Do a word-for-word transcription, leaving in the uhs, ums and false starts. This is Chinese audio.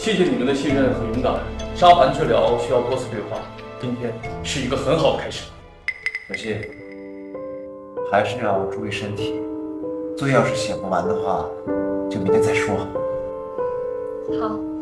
谢谢你们的信任和勇敢。沙盘治疗需要多次对话，今天是一个很好的开始。 可惜，还是要注意身体。作业要是写不完的话，就明天再说。 好。